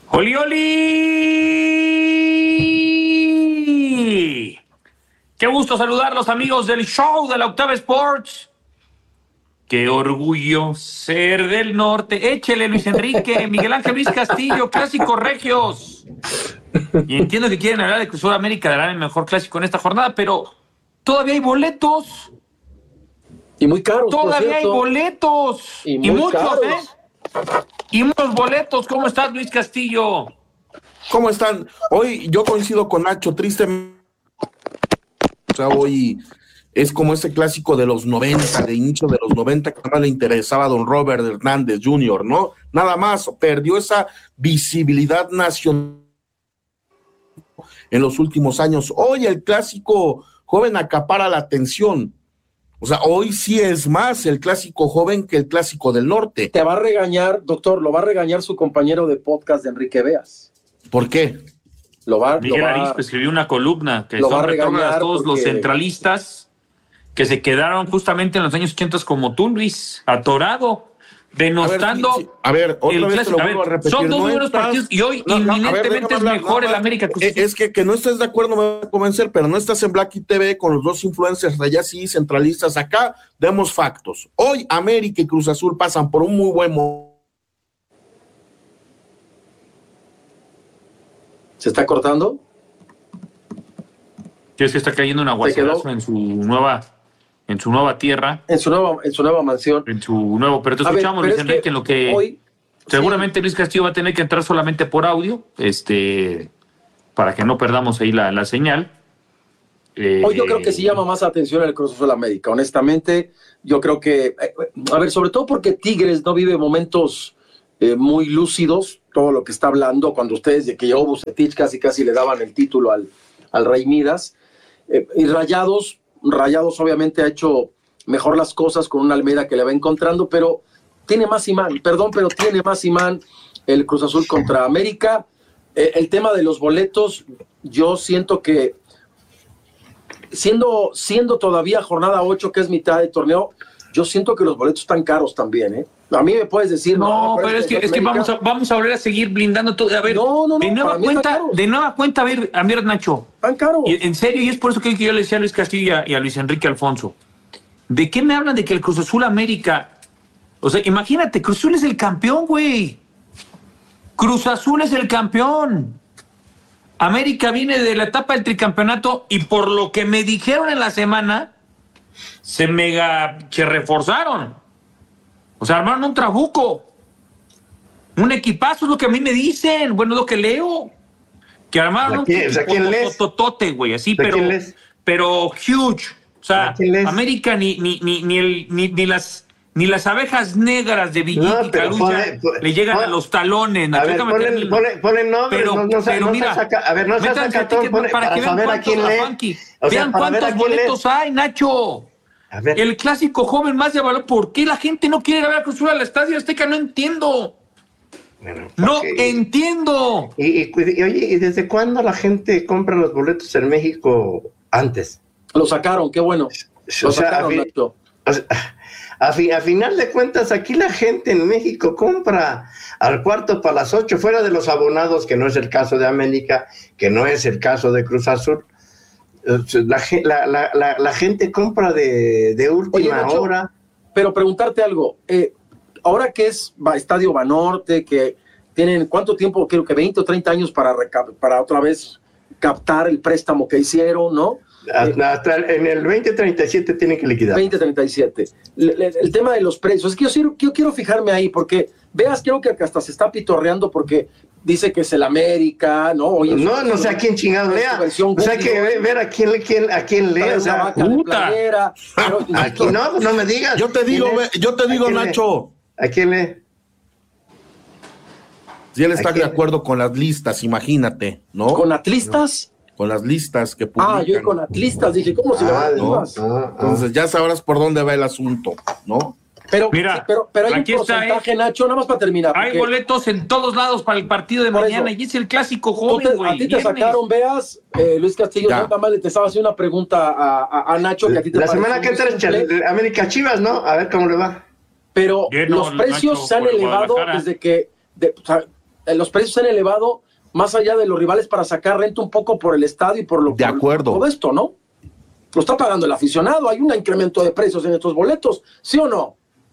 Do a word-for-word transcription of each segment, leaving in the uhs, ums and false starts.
¡Oli, oli! ¡Qué gusto saludarlos, amigos del show de la Octava Sports! ¡Qué orgullo ser del norte! Échele, Luis Enrique, Miguel Ángel Luis Castillo, clásicos regios. Y entiendo que quieren hablar de Cruz Azul América, darán el mejor clásico en esta jornada, pero todavía hay boletos. Y muy caros. Todavía hay boletos. Y, y muchos, caros. ¿eh? Y muchos boletos. ¿Cómo estás, Luis Castillo? ¿Cómo están? Hoy yo coincido con Nacho, tristemente. O sea, hoy es como ese clásico de los noventa, de inicio de los noventa, que no le interesaba a don Robert Hernández junior, ¿no? Nada más, perdió esa visibilidad nacional en los últimos años. Hoy el clásico joven acapara la atención. O sea, hoy sí es más el clásico joven que el clásico del norte. Te va a regañar, doctor, lo va a regañar su compañero de podcast de Enrique Veas. ¿Por qué? Lo va, Miguel lo va, Arispe escribió una columna que lo son va a regañar retrógradas todos porque... los centralistas que se quedaron justamente en los años ochenta como tú, Luis, atorado, denostando. A ver, sí, sí. A ver otra el vez clásico. te lo vuelvo a, a ver, repetir. son dos no buenos estás... partidos y hoy no, no, inminentemente ver, es hablar, mejor no, el América Cruz Azul. Es que que no estés de acuerdo me va a convencer, pero no estás en Blacky T V con los dos influencers de allá sí, centralistas. Acá demos factos. Hoy América y Cruz Azul pasan por un muy buen momento. ¿Se está cortando? Es que está cayendo un aguacerazo en su nueva en su nueva tierra. En su nueva, en su nueva mansión. En su nuevo, pero te A escuchamos, ver, Luis Enrique, en lo que hoy, seguramente sí. Luis Castillo va a tener que entrar solamente por audio, este, para que no perdamos ahí la, la señal. Eh, Hoy yo creo que sí llama más atención el Cruz Azul América, honestamente. Yo creo que, a ver, sobre todo porque Tigres no vive momentos eh, muy lúcidos, todo lo que está hablando, cuando ustedes, de que llegó Bucetich, casi casi le daban el título al, al Rey Midas. Eh, y Rayados, Rayados obviamente ha hecho mejor las cosas con una Almeida que le va encontrando, pero tiene más imán, perdón, pero tiene más imán el Cruz Azul contra América. Eh, el tema de los boletos, yo siento que siendo, siendo todavía jornada ocho, que es mitad de torneo, yo siento que los boletos están caros también, ¿eh? A mí me puedes decir... No, no pero es que, es que vamos, a, vamos a volver a seguir blindando todo. A ver, no, no, no, de nueva cuenta, de nueva cuenta, a ver, a ver, Nacho. Tan caro. Y, en serio, y es por eso que yo le decía a Luis Castillo y a, y a Luis Enrique Alfonso. ¿De qué me hablan de que el Cruz Azul América? O sea, imagínate, Cruz Azul es el campeón, güey. Cruz Azul es el campeón. América viene de la etapa del tricampeonato y por lo que me dijeron en la semana, se mega se reforzaron. O sea, armaron un trabuco. Un equipazo es lo que a mí me dicen. Bueno, es lo que leo. Que armaron quién, un o sea, ¿quién lees? tototote, güey, así, pero, pero huge. O sea, América ni, ni, ni, ni, el, ni, ni las ni las abejas negras de Villita no, y Calucha le llegan pone, a los talones. A ver, ponen, ponen, ponen nombres, pero, no, no, pero no mira, se saca, a ver, no se saca todo, pone, para, para que vean cuántos, lee, o sea, vean cuántos boletos lee. hay, Nacho. A ver. El clásico joven más de valor. ¿Por qué la gente no quiere ir a ver a Cruz Azul al Estadio Azteca? No entiendo. Bueno, no entiendo. Y, y, y oye, ¿y desde cuándo la gente compra los boletos en México antes? Lo sacaron, qué bueno. Lo o sea, sacaron, a, fi, o sea, a, fi, a final de cuentas, aquí la gente en México compra al cuarto para las ocho, fuera de los abonados, que no es el caso de América, que no es el caso de Cruz Azul. La, la, la, la, la gente compra de, de última Oye, Nacho, hora. Pero preguntarte algo, eh, ahora que es Estadio Banorte, que tienen cuánto tiempo, creo que veinte o treinta años para, para otra vez captar el préstamo que hicieron, ¿no? Hasta, hasta en el veinte treinta y siete tienen que liquidar. veinte treinta y siete. El, el, el tema de los precios, es que yo, yo quiero fijarme ahí, porque veas, creo que hasta se está pitorreando porque dice que es el América, ¿no? Oye, no, no sé a quién chingado lea. O sea, hay que ver, ver a quién, quién, a quién lee. O sea, playera, pero, aquí no, no me digas. Yo te digo, yo te digo, Nacho. ¿A quién lee? Si él está de acuerdo con las listas, imagínate, ¿no? ¿Con atlistas? Con las listas que publican. Ah, yo con atlistas, dije, ¿cómo se ah, llama? ¿no? ah, Entonces ya sabrás por dónde va el asunto, ¿no? Pero, Mira, pero, pero hay un aquí porcentaje, está, Nacho, nada más para terminar. Hay boletos en todos lados para el partido de mañana y es el clásico joven, güey. A ti te viernes. sacaron, veas, eh, Luis Castillo, no, nada más le te estaba haciendo una pregunta a, a, a Nacho. Que a ti te La semana que entra en América Chivas, ¿no? A ver cómo le va. Pero Lleno, los precios Nacho, se han elevado desde que, de, o sea, eh, los precios se han elevado más allá de los rivales para sacar renta un poco por el estadio y por lo De por acuerdo. todo esto, ¿no? Lo está pagando el aficionado, hay un incremento de precios en estos boletos, ¿sí o no?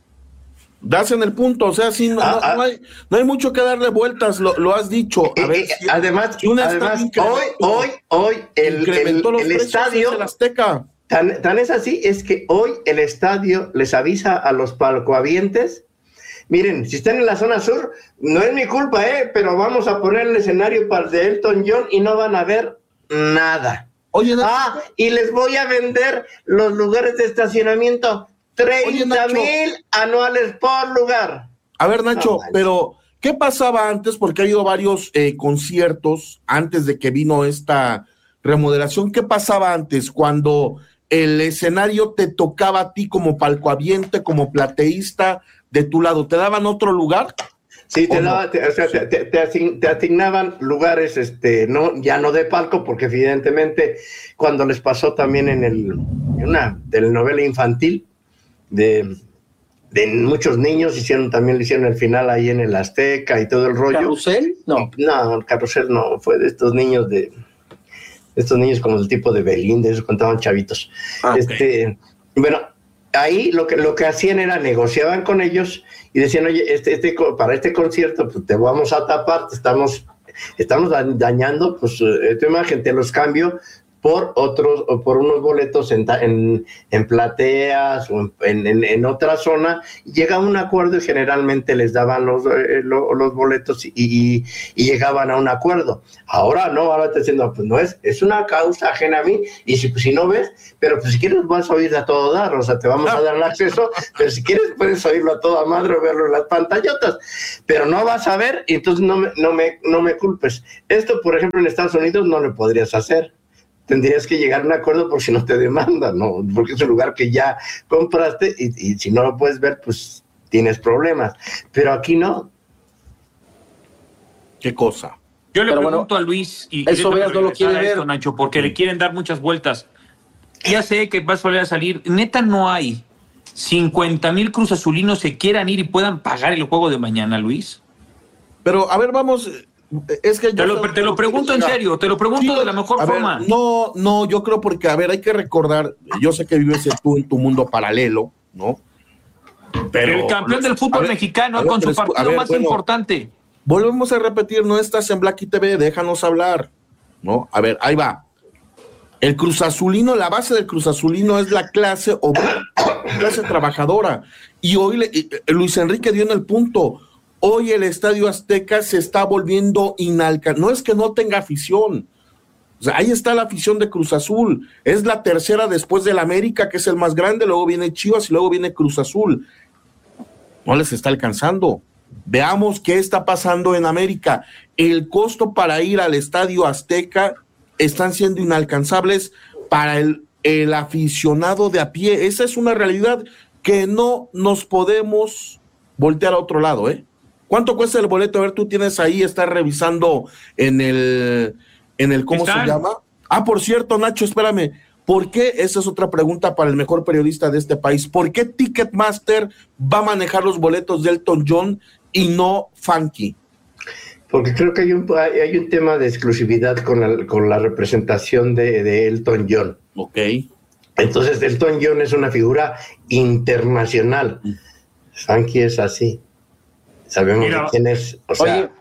Das en el punto, o sea, sí, no, Ah, no, ah. no hay, no hay mucho que darle vueltas, lo, lo has dicho. A Eh, ver, eh, si- además, si un además estadio hoy, incrementó- hoy, hoy, el, el, incrementó los el precios, estadio, es el Azteca. tan, tan es así, es que hoy el estadio les avisa a los palcohabientes, miren, si están en la zona sur, no es mi culpa, eh, pero vamos a poner el escenario para el de Elton John y no van a ver nada. Oye, Nacho, Ah, y les voy a vender los lugares de estacionamiento, treinta Nacho. mil anuales por lugar. a ver, Nacho, No manches. pero ¿qué pasaba antes? Porque ha habido varios eh, conciertos antes de que vino esta remodelación. ¿Qué pasaba antes cuando el escenario te tocaba a ti como palcohabiente, como plateísta de tu lado? ¿Te daban otro lugar? Sí, te, ¿O no? daba- te- o sea, te, te- te asign- te asignaban lugares, este, no, ya no de palco, porque evidentemente cuando les pasó también en el, en una telenovela infantil de, de muchos niños, hicieron también le hicieron el final ahí en el Azteca y todo el rollo. ¿Carrusel? No. No, el Carrusel no, fue de estos niños de, de estos niños como del tipo de Belinda, esos contaban chavitos. Ah, ok. este, bueno, ahí lo que, lo que hacían era negociaban con ellos y decían, oye, este, este, co- para este concierto pues, te vamos a tapar, te estamos, estamos da- dañando pues, eh, tu imagen, te los cambio por otros, o por unos boletos en, ta- en, en plateas o en, en, en otra zona. Llega a un acuerdo y generalmente les daban los, eh, lo- los boletos y, y, y llegaban a un acuerdo. Ahora no, ahora te diciendo, pues no es, es una causa ajena a mí, y si, pues, si no ves, pero pues si quieres vas a oír a todo dar, o sea, te vamos a dar el acceso, pero si quieres puedes oírlo a toda madre o verlo en las pantallotas, pero no vas a ver, y entonces no me, no me, no me culpes. Esto, por ejemplo, en Estados Unidos no lo podrías hacer. Tendrías que llegar a un acuerdo por si no te demandan, ¿no? Porque es un lugar que ya compraste y, y si no lo puedes ver, pues tienes problemas. Pero aquí no. ¿Qué cosa? Yo le Pero pregunto bueno, a Luis, y eso déjame Veas no lo regresar quiere a esto, ver. Nacho, porque le quieren dar muchas vueltas. Ya sé que vas a volver a salir. Neta, no hay cincuenta mil cruzazulinos que quieran ir y puedan pagar el juego de mañana, Luis. Pero, a ver, vamos, es que yo... Te lo, te lo pregunto en serio, te lo pregunto Sí, de la mejor a ver, forma. no, no, yo creo porque, a ver, hay que recordar, yo sé que vives tú en tu mundo paralelo, ¿no? Pero el campeón del a fútbol ver, mexicano a ver, con su pero escu- a partido ver, más bueno, importante. Volvemos a repetir, no estás en Blacky T V, déjanos hablar, ¿no? A ver, ahí va. El Cruz Azulino, la base del Cruz Azulino es la clase obrera, clase trabajadora. Y hoy le- eh, Luis Enrique dio en el punto. Hoy el Estadio Azteca se está volviendo inalcanzable. No es que no tenga afición. O sea, ahí está la afición de Cruz Azul. Es la tercera después del América, que es el más grande. Luego viene Chivas y luego viene Cruz Azul. No les está alcanzando. Veamos qué está pasando en América. El costo para ir al Estadio Azteca están siendo inalcanzables para el, el aficionado de a pie. Esa es una realidad que no nos podemos voltear a otro lado, ¿eh? ¿Cuánto cuesta el boleto? A ver, tú tienes ahí, estás revisando en el, en el, ¿cómo ¿Están? se llama? Ah, por cierto, Nacho, espérame. ¿Por qué? Esa es otra pregunta para el mejor periodista de este país. ¿Por qué Ticketmaster va a manejar los boletos de Elton John y no Funky? Porque creo que hay un, hay hay un tema de exclusividad con la, con la representación de, de Elton John. Ok. Entonces, Elton John es una figura internacional. Funky es así. Sabemos Mira, de quién es. O sea, Oye,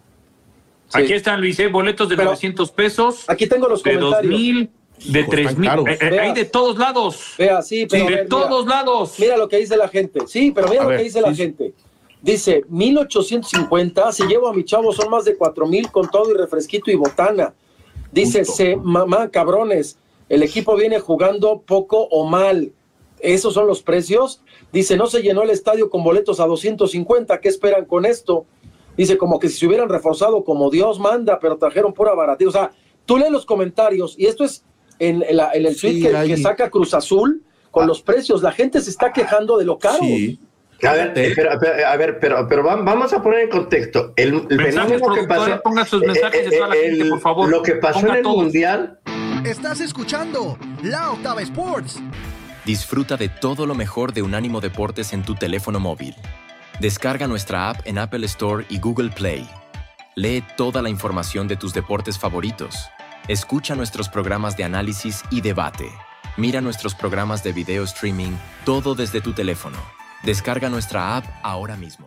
Aquí sí. están, Luis, ¿eh? Boletos de Pero novecientos pesos, Aquí tengo los de dos comentarios. mil, de Hijos, tres están mil. caros. Eh, eh, Vea. hay de todos lados. Vea, sí, pero Sí, a de ver, mira. todos lados. Mira lo que dice la gente. Sí, pero mira A lo ver, que dice la sí, sí. gente. Dice, mil ochocientos cincuenta, si llevo a mi chavo son más de cuatro mil con todo y refresquito y botana. Dice, Justo. se, mamá, cabrones, el equipo viene jugando poco o mal. ¿Esos son los precios? Dice, no se llenó el estadio con boletos a doscientos cincuenta, ¿qué esperan con esto? Dice, como que si se hubieran reforzado como Dios manda, pero trajeron pura baratía. O sea, tú lees los comentarios, y esto es en, la- en el tweet Sí, que, ahí. que saca Cruz Azul con Ah. los precios. La gente se está quejando de lo caro. Sí. a ver, eh, pero, pero, a ver, pero, pero va- vamos a poner en contexto. El, el Mensajes, fenómeno que productores, pasó. pongan sus mensajes de toda la eh, gente, el- por favor. Lo que pasó Ponga en el todos. Mundial. Estás escuchando La Octava Sports. Disfruta de todo lo mejor de Unánimo Deportes en tu teléfono móvil. Descarga nuestra app en Apple Store y Google Play. Lee toda la información de tus deportes favoritos. Escucha nuestros programas de análisis y debate. Mira nuestros programas de video streaming, todo desde tu teléfono. Descarga nuestra app ahora mismo.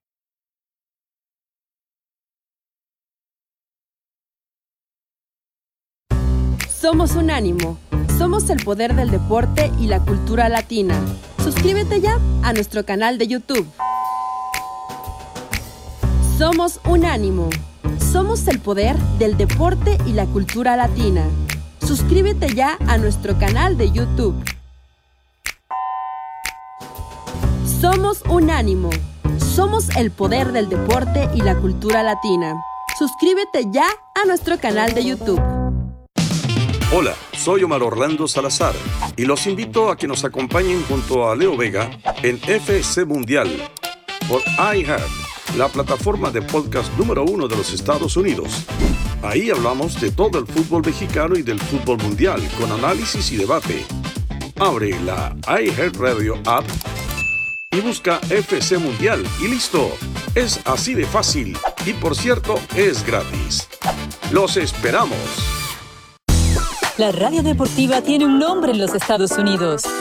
Somos Unánimo. Somos el poder del deporte y la cultura latina. Suscríbete ya a nuestro canal de YouTube. Somos Unánimo. Somos el poder del deporte y la cultura latina. Suscríbete ya a nuestro canal de YouTube. Somos Unánimo. Somos el poder del deporte y la cultura latina. Suscríbete ya a nuestro canal de YouTube. Hola, soy Omar Orlando Salazar y los invito a que nos acompañen junto a Leo Vega en F C Mundial por iHeart, la plataforma de podcast número uno de los Estados Unidos. Ahí hablamos de todo el fútbol mexicano y del fútbol mundial con análisis y debate. Abre la iHeartRadio app y busca F C Mundial y listo. Es así de fácil y, por cierto, es gratis. ¡Los esperamos! La radio deportiva tiene un nombre en los Estados Unidos.